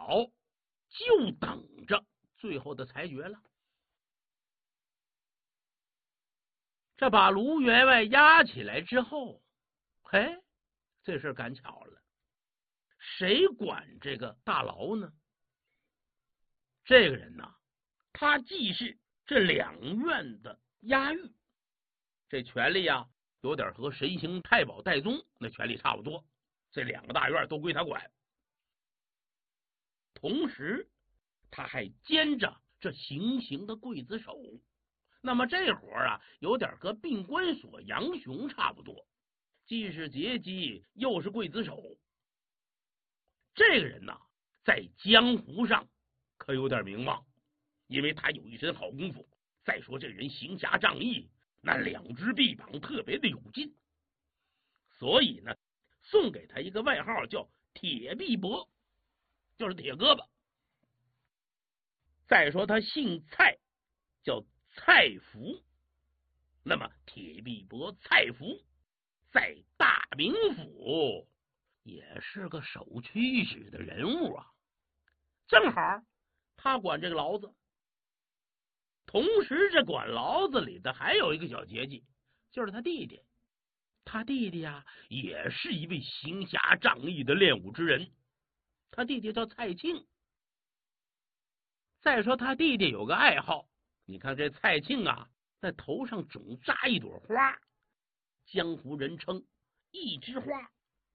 好，就等着最后的裁决了。这把卢员外押起来之后，嘿，这事赶巧了，谁管这个大牢呢？这个人呢，他既是这两院的押狱，这权力啊，有点和神行太保戴宗那权力差不多，这两个大院都归他管。同时，他还兼着这行刑的刽子手。那么这活啊，有点和病关所杨雄差不多，既是劫机，又是刽子手。这个人呢，在江湖上可有点名望，因为他有一身好功夫。再说这人行侠仗义，那两只臂膀特别的有劲，所以呢，送给他一个外号叫铁臂膊，就是铁胳膊。再说他姓蔡，叫蔡福。那么铁臂膊蔡福在大名府也是个守区使的人物啊，正好他管这个牢子。同时这管牢子里的还有一个小节气，就是他弟弟。他弟弟啊，也是一位行侠仗义的练武之人，他弟弟叫蔡庆。再说他弟弟有个爱好，你看这蔡庆啊，在头上总扎一朵花，江湖人称一枝花。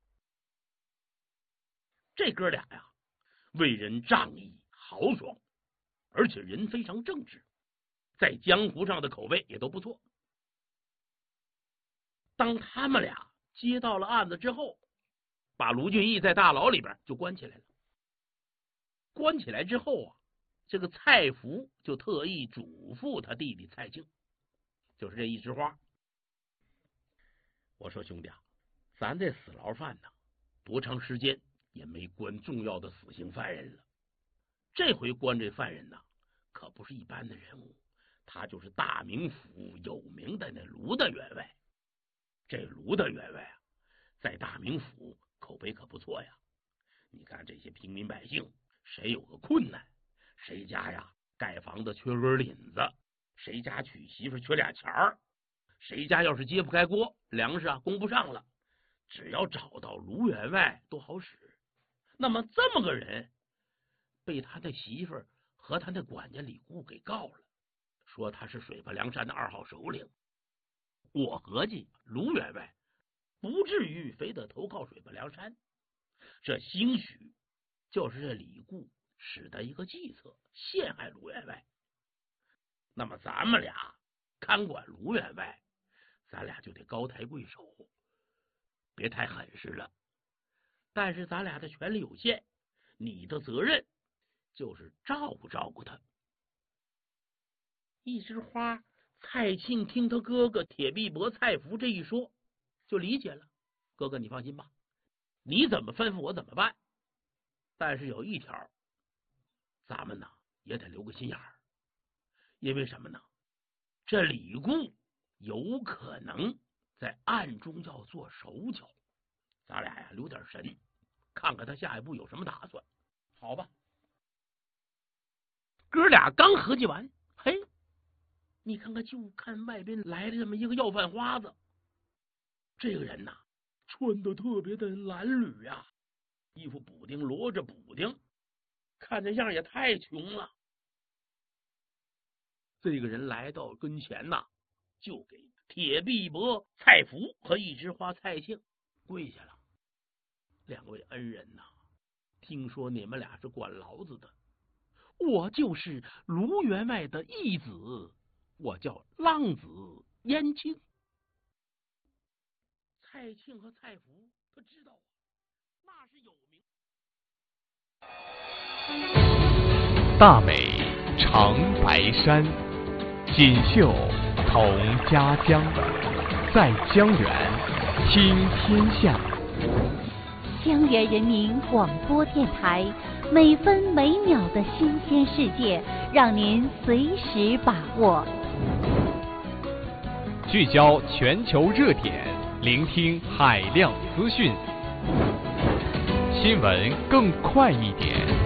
这哥俩呀，为人仗义豪爽，而且人非常正直，在江湖上的口碑也都不错。当他们俩接到了案子之后，把卢俊义在大牢里边就关起来了。关起来之后啊，这个蔡福就特意嘱咐他弟弟蔡庆，就是这一枝花，我说兄弟啊，咱这死牢犯呢，多长时间也没关重要的死刑犯人了。这回关这犯人呢，可不是一般的人物，他就是大名府有名的那卢大员外。这卢大员外啊，在大名府口碑可不错呀。你看这些平民百姓，谁有个困难，谁家呀盖房子缺根领子，谁家娶媳妇缺俩钱儿，谁家要是揭不开锅，粮食啊供不上了，只要找到卢员外都好使。那么这么个人，被他的媳妇和他的管家李固给告了，说他是水泊梁山的2号首领。我合计卢员外不至于非得投靠水泊梁山，这兴许就是这李固使的一个计策，陷害卢员外。那么咱们俩看管卢员外，咱俩就得高抬贵手，别太狠实了。但是咱俩的权力有限，你的责任就是照顾照顾他。一枝花，蔡庆听他哥哥铁臂膊蔡福这一说，就理解了。哥哥你放心吧，你怎么吩咐我怎么办。但是有一条，咱们呢也得留个心眼儿，因为什么呢？这李固有可能在暗中要做手脚，咱俩呀留点神，看看他下一步有什么打算，好吧？哥俩刚合计完，嘿，你看看，就看外边来了这么一个要饭花子。这个人呐，穿的特别的褴褛呀，衣服补丁罗着补丁，看这样也太穷了。这个人来到跟前呐，就给铁臂膊蔡福和一枝花蔡庆跪下了。两位恩人呐，听说你们俩是管牢子的，我就是卢员外的义子，我叫浪子燕庆。蔡庆和蔡福他知道那是有名。 大美长白山，锦绣同家乡，在江源听天下。 江源人民广播电台，每分每秒的新鲜世界，让您随时把握。 聚焦全球热点，聆听海量资讯，新闻更快一点。